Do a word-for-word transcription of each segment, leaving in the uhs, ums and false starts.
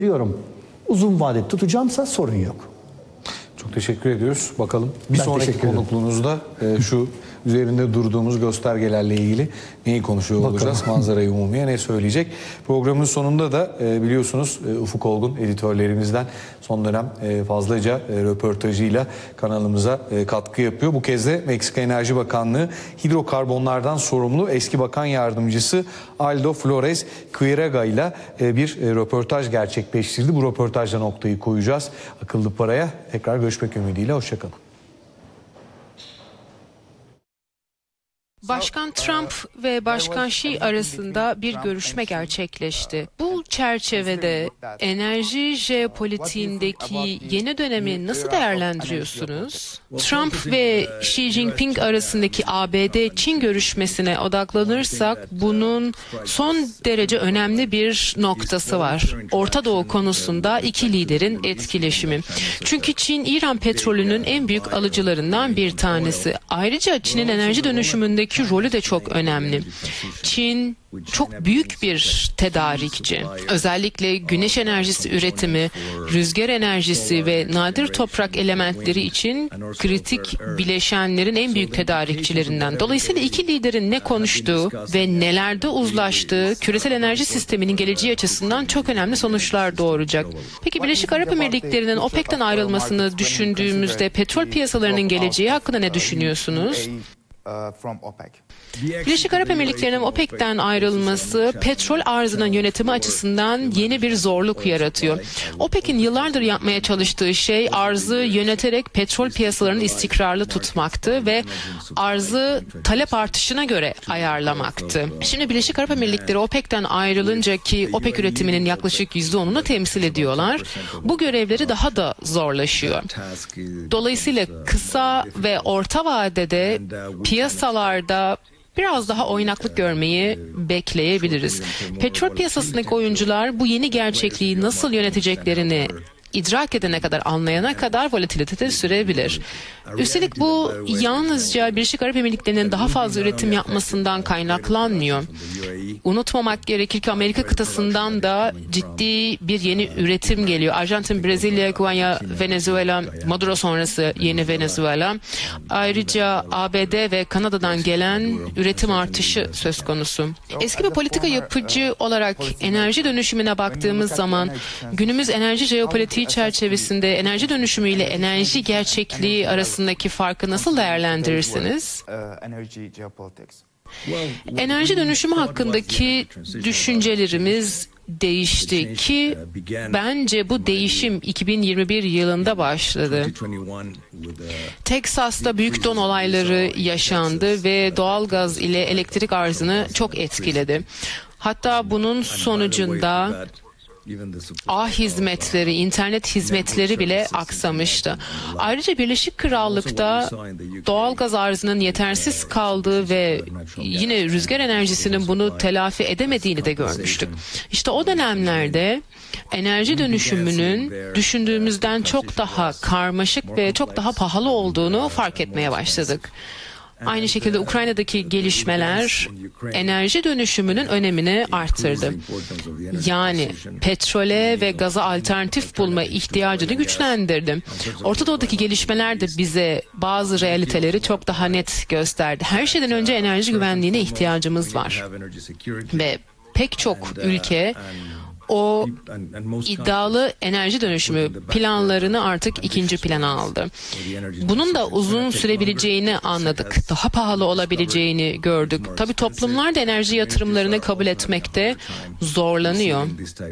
Diyorum, uzun vadede tutacağımsa sorun yok. Çok teşekkür ediyoruz. Bakalım bir Ben sonraki teşekkür ederim. konukluğunuzda e, şu üzerinde durduğumuz göstergelerle ilgili neyi konuşuyor Bakalım. olacağız? Manzara-i Umumiye ne söyleyecek? Programın sonunda da e, biliyorsunuz e, Ufuk Olgun editörlerimizden son dönem e, fazlaca e, röportajıyla kanalımıza e, katkı yapıyor. Bu kez de Meksika Enerji Bakanlığı hidrokarbonlardan sorumlu eski bakan yardımcısı Aldo Flores Quiroga ile e, bir e, röportaj gerçekleştirdi. Bu röportajda noktayı koyacağız. Akıllı Para'ya tekrar görüşmek ümidiyle. Hoşçakalın. Başkan Trump ve Başkan Xi arasında bir görüşme gerçekleşti. Bu çerçevede enerji jeopolitiğindeki yeni dönemi nasıl değerlendiriyorsunuz? Trump ve Xi Jinping arasındaki A B D-Çin görüşmesine odaklanırsak bunun son derece önemli bir noktası var. Orta Doğu konusunda iki liderin etkileşimi. Çünkü Çin, İran petrolünün en büyük alıcılarından bir tanesi. Ayrıca Çin'in enerji dönüşümündeki rolü de çok önemli. Çin çok büyük bir tedarikçi. Özellikle güneş enerjisi üretimi, rüzgar enerjisi ve nadir toprak elementleri için kritik bileşenlerin en büyük tedarikçilerinden. Dolayısıyla iki liderin ne konuştuğu ve nelerde uzlaştığı küresel enerji sisteminin geleceği açısından çok önemli sonuçlar doğuracak. Peki Birleşik Arap Emirlikleri'nin OPEC'ten ayrılmasını düşündüğümüzde petrol piyasalarının geleceği hakkında ne düşünüyorsunuz? Birleşik Arap Emirlikleri'nin OPEC'ten ayrılması petrol arzının yönetimi açısından yeni bir zorluk yaratıyor. OPEC'in yıllardır yapmaya çalıştığı şey arzı yöneterek petrol piyasalarını istikrarlı tutmaktı ve arzı talep artışına göre ayarlamaktı. Şimdi Birleşik Arap Emirlikleri OPEC'ten ayrılınca ki OPEC üretiminin yaklaşık yüzde onunu temsil ediyorlar, bu görevleri daha da zorlaşıyor. Dolayısıyla kısa ve orta vadede piyasalarda biraz daha oynaklık görmeyi bekleyebiliriz. Petrol piyasasındaki oyuncular bu yeni gerçekliği nasıl yöneteceklerini idrak edene kadar, anlayana kadar volatilite sürebilir. Üstelik bu yalnızca Birleşik Arap Emirlikleri'nin daha fazla üretim yapmasından kaynaklanmıyor. Unutmamak gerekir ki Amerika kıtasından da ciddi bir yeni üretim geliyor. Arjantin, Brezilya, Guyana, Venezuela, Maduro sonrası yeni Venezuela. Ayrıca A B D ve Kanada'dan gelen üretim artışı söz konusu. Eski bir politika yapıcı olarak enerji dönüşümüne baktığımız zaman günümüz enerji jeopolitiği çerçevesinde enerji dönüşümü ile enerji gerçekliği arasındaki farkı nasıl değerlendirirsiniz? Enerji dönüşümü hakkındaki düşüncelerimiz değişti ki bence bu değişim iki bin yirmi bir yılında başladı. Teksas'ta büyük don olayları yaşandı ve doğalgaz ile elektrik arzını çok etkiledi. Hatta bunun sonucunda ağ hizmetleri, internet hizmetleri bile aksamıştı. Ayrıca Birleşik Krallık'ta doğalgaz arzının yetersiz kaldığı ve yine rüzgar enerjisinin bunu telafi edemediğini de görmüştük. İşte o dönemlerde enerji dönüşümünün düşündüğümüzden çok daha karmaşık ve çok daha pahalı olduğunu fark etmeye başladık. Aynı şekilde Ukrayna'daki gelişmeler enerji dönüşümünün önemini arttırdı. Yani petrole ve gaza alternatif bulma ihtiyacını güçlendirdi. Orta Doğu'daki gelişmeler de bize bazı realiteleri çok daha net gösterdi. Her şeyden önce enerji güvenliğine ihtiyacımız var. Ve pek çok ülke o iddialı enerji dönüşümü planlarını artık ikinci plana aldı. Bunun da uzun sürebileceğini anladık. Daha pahalı olabileceğini gördük. Tabii toplumlar da enerji yatırımlarını kabul etmekte zorlanıyor.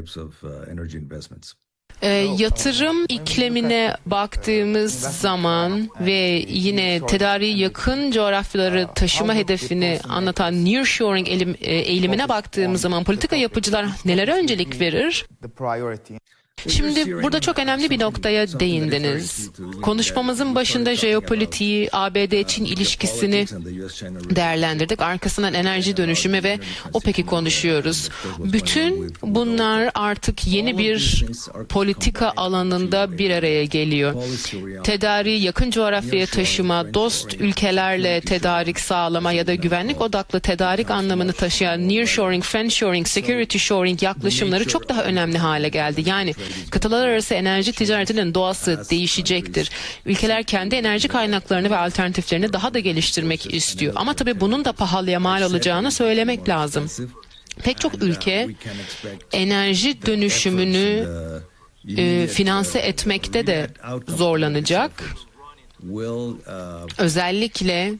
E, yatırım iklimine baktığımız zaman ve yine tedariği yakın coğrafyaları taşıma hedefini anlatan nearshoring eğilim, e, eğilimine baktığımız zaman politika yapıcılar nelere öncelik verir? Şimdi burada çok önemli bir noktaya değindiniz. Konuşmamızın başında jeopolitiği, A B D-Çin ilişkisini değerlendirdik. Arkasından enerji dönüşümü ve OPEC'i konuşuyoruz. Bütün bunlar artık yeni bir politika alanında bir araya geliyor. Tedariği yakın coğrafyaya taşıma, dost ülkelerle tedarik sağlama ya da güvenlik odaklı tedarik anlamını taşıyan nearshoring, friendshoring, security shoring yaklaşımları çok daha önemli hale geldi. Yani kıtalar arası enerji ticaretinin doğası değişecektir. Ülkeler kendi enerji kaynaklarını ve alternatiflerini daha da geliştirmek istiyor. Ama tabii bunun da pahalıya mal olacağını söylemek lazım. Pek çok ülke enerji dönüşümünü e, finanse etmekte de zorlanacak. Özellikle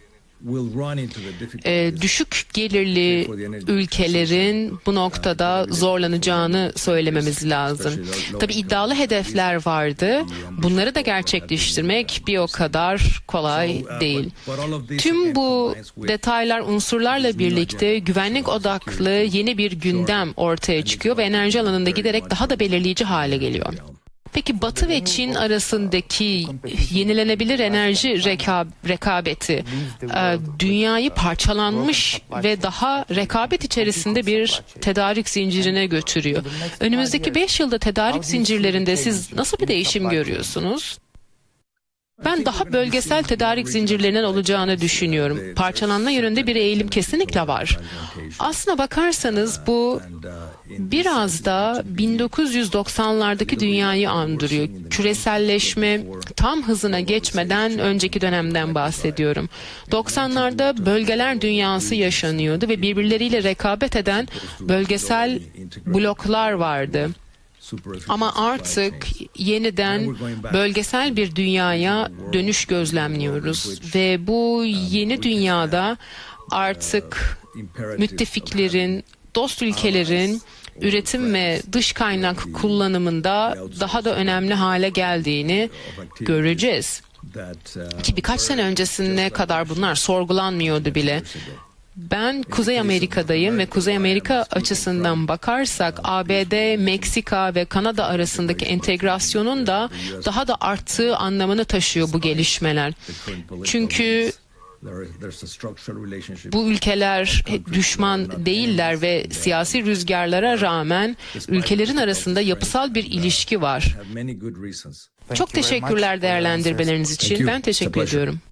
e, düşük gelirli ülkelerin bu noktada zorlanacağını söylememiz lazım. Tabii iddialı hedefler vardı. Bunları da gerçekleştirmek bir o kadar kolay değil. Tüm bu detaylar, unsurlarla birlikte güvenlik odaklı yeni bir gündem ortaya çıkıyor ve enerji alanında giderek daha da belirleyici hale geliyor. Peki Batı ve Çin arasındaki yenilenebilir enerji reka- rekabeti e, dünyayı parçalanmış ve daha rekabet içerisinde bir tedarik zincirine götürüyor. Önümüzdeki beş yılda tedarik zincirlerinde siz nasıl bir değişim görüyorsunuz? Ben daha bölgesel tedarik zincirlerinin olacağını düşünüyorum. Parçalanma yönünde bir eğilim kesinlikle var. Aslına bakarsanız bu biraz da bin dokuz yüz doksanlardaki dünyayı andırıyor. Küreselleşme tam hızına geçmeden önceki dönemden bahsediyorum. doksanlarda bölgeler dünyası yaşanıyordu ve birbirleriyle rekabet eden bölgesel bloklar vardı. Ama artık yeniden bölgesel bir dünyaya dönüş gözlemliyoruz ve bu yeni dünyada artık müttefiklerin, dost ülkelerin üretim ve dış kaynak kullanımında daha da önemli hale geldiğini göreceğiz. Ki birkaç sene öncesine kadar bunlar sorgulanmıyordu bile. Ben Kuzey Amerika'dayım ve Kuzey Amerika açısından bakarsak A B D, Meksika ve Kanada arasındaki entegrasyonun da daha da arttığı anlamını taşıyor bu gelişmeler. Çünkü bu ülkeler düşman değiller ve siyasi rüzgarlara rağmen ülkelerin arasında yapısal bir ilişki var. Çok teşekkürler değerlendirmeleriniz için. Ben teşekkür ediyorum.